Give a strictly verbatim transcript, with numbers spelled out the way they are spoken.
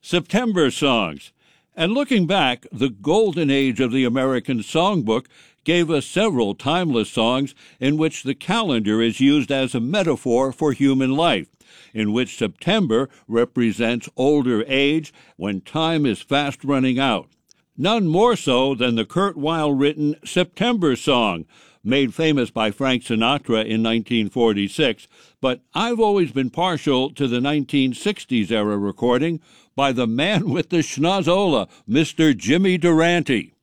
September songs. And looking back, the golden age of the American songbook gave us several timeless songs in which the calendar is used as a metaphor for human life, in which September represents older age when time is fast running out. None more so than the Kurt Weill-written September Song, made famous by Frank Sinatra in nineteen forty-six, but I've always been partial to the nineteen sixties era recording by the man with the schnozola, Mister Jimmy Durante.